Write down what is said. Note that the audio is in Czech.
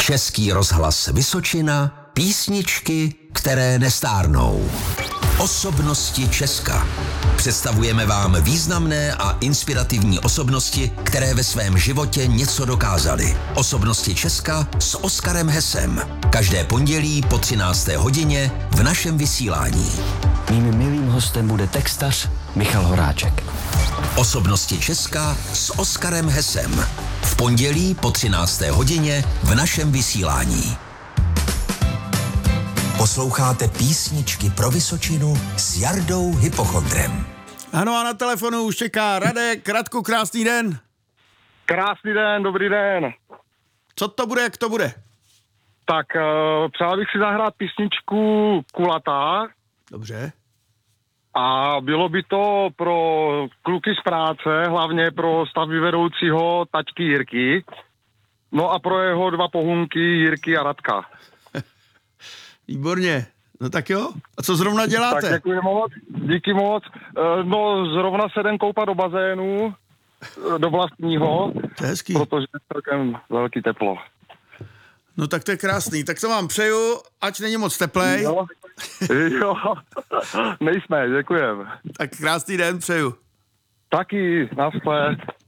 Český rozhlas Vysočina, písničky, které nestárnou. Osobnosti Česka. Představujeme vám významné a inspirativní osobnosti, které ve svém životě něco dokázaly. Osobnosti Česka s Oskarem Hesem. Každé pondělí po 13. hodině v našem vysílání. Mým milým hostem bude textař Michal Horáček. Osobnosti Česka s Oskarem Hesem. V pondělí po 13. hodině v našem vysílání. Posloucháte písničky pro Vysočinu s Jardou Hypochondrem. Ano, a na telefonu už čeká Radek. Radku, krásný den. Krásný den, dobrý den. Co to bude, jak to bude? Tak přál bych si zahrát písničku Kulatá. Dobře. A bylo by to pro kluky z práce, hlavně pro stavby vedoucího taťky Jirky. No a pro jeho dva pohunky Jirky a Radka. Výborně. No tak jo. A co zrovna děláte? Tak děkuji moc. Díky moc. No zrovna se jdem koupat do bazénu, do vlastního. To je hezký. Protože je celkem velký teplo. No tak to je krásný. Tak to vám přeju, ať není moc teplej. Jo. Nejsme, děkujem. Tak krásný den přeju. Taky, naschle.